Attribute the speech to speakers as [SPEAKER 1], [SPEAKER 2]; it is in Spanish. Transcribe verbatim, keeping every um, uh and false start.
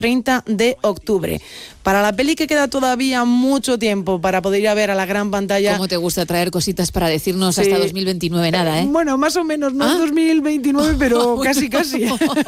[SPEAKER 1] treinta de octubre. Para la peli que queda todavía mucho tiempo para poder ir a ver a la gran pantalla.
[SPEAKER 2] ¿Cómo te gusta traer cositas para decirnos sí. hasta dos mil veintinueve? Nada, ¿eh?
[SPEAKER 1] Bueno, más o menos, no ah. dos mil veintinueve, pero casi casi.